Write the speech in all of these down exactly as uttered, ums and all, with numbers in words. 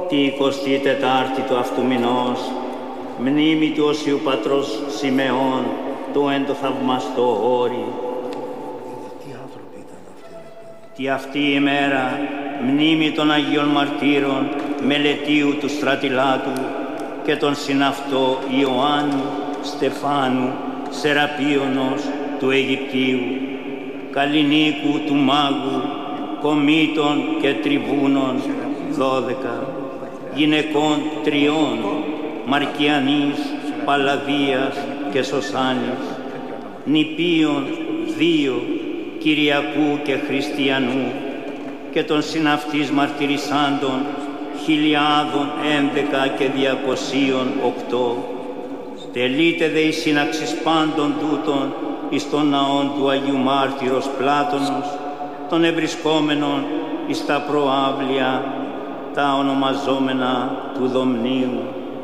τη εικοστή τετάρτη του αυτού μηνός, μνήμη του Οσίου Πατρός Σιμεών, το εν το θαυμαστό όρη. Τι άνθρωποι ήταν αυτοί. Τη αυτή η μέρα, μνήμη των Αγίων Μαρτύρων, Μελετίου του Στρατιλάτου και τον συναυτό Ιωάννου, Στεφάνου, Σεραπίωνος του Αιγυπτίου, Καλλινίκου του Μάγου, Κομήτων και Τριβούνων δώδεκα, γυναικών τριών, Μαρκιανής, Παλαδίας και Σωσάνης, νηπίων δύο, Κυριακού και Χριστιανού και των συναυτής μαρτυρισάντων χιλιάδων ένδεκα και διακοσίων οκτώ. Τελείται δε η σύναξης πάντων τούτων εις τον ναόν του Αγίου Μάρτυρος Πλάτωνος, των ευρισκόμενων εις τα προάβλια τα ονομαζόμενα του Δομνίου.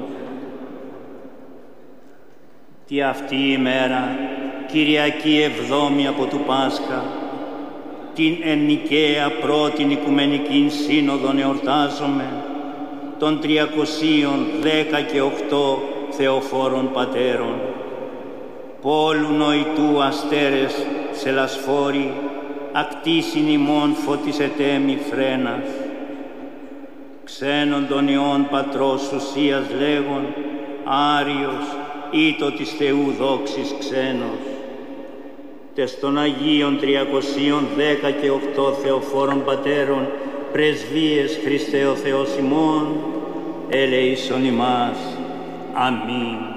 Τι αυτή η μέρα, Κυριακή Εβδόμη από του Πάσχα, την εν Νικαία πρώτην Οικουμενικήν Σύνοδον εορτάζομαι, των τριακοσίων δέκα και οκτώ Θεοφόρων Πατέρων, πόλου νοητού αστέρες σε λασφόρη, ακτήσιν ημών φωτισετέμι φρένας, ξένον των Υιών Πατρός ουσίας λέγον, Άριος, ήτο της Θεού δόξης ξένος, τες των Αγίων τριακοσίων δέκα και οκτώ Θεοφόρων Πατέρων, πρεσβείες Χριστέ ο Θεός ημών, ελεήσον ημάς. Αμήν.